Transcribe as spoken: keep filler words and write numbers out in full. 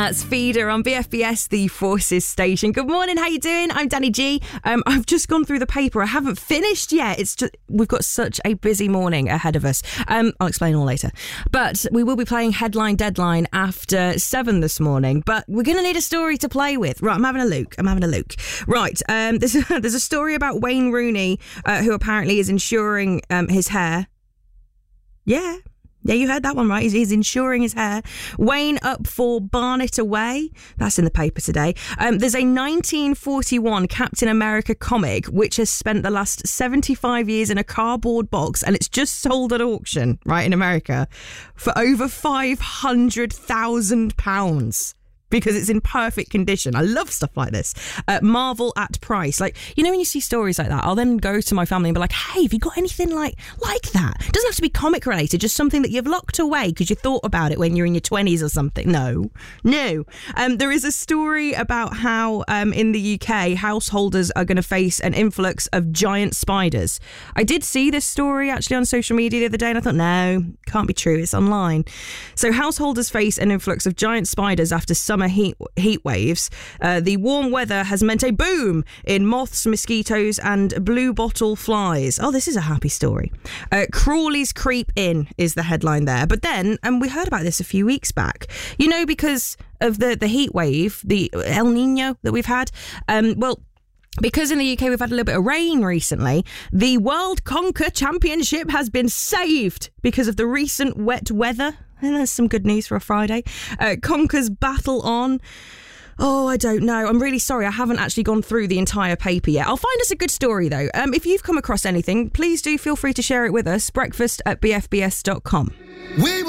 That's Feeder on B F B S, the Forces station. Good morning, how you doing? I'm Danny G. Um, I've just gone through the paper. I haven't finished yet. It's just we've got such a busy morning ahead of us. Um, I'll explain all later. But we will be playing Headline Deadline after seven this morning. But we're going to need a story to play with. Right, I'm having a look. I'm having a look. Right, um, there's, a, there's a story about Wayne Rooney, uh, who apparently is insuring um, his hair. Yeah. Yeah, you heard that one right. He's, he's insuring his hair. Wayne up for Barnet away. That's in the paper today. Um, there's a nineteen forty-one Captain America comic which has spent the last seventy-five years in a cardboard box, and it's just sold at auction, right, in America, for over five hundred thousand pounds. Because it's in perfect condition. I love stuff like this. Uh, Marvel at price. Like, you know, when you see stories like that, I'll then go to my family and be like, hey, have you got anything like like that? It doesn't have to be comic related, just something that you've locked away because you thought about it when you're in your twenties or something. No, no. Um, there is a story about how um, in the U K, householders are going to face an influx of giant spiders. I did see this story actually on social media the other day and I thought, no, can't be true. It's online. So householders face an influx of giant spiders after summer heat heat waves. Uh, the warm weather has meant a boom in moths, mosquitoes and blue bottle flies. Oh, this is a happy story. Uh, Crawleys creep in is the headline there. But then, and we heard about this a few weeks back, you know, because of the, the heat wave, the El Nino that we've had, um, well, because in the U K we've had a little bit of rain recently, the World Conker Championship has been saved because of the recent wet weather. And there's some good news for a Friday. Uh, Conker's battle on. Oh, I don't know. I'm really sorry. I haven't actually gone through the entire paper yet. I'll find us a good story, though. Um, if you've come across anything, please do feel free to share it with us. Breakfast at b f b s dot com. We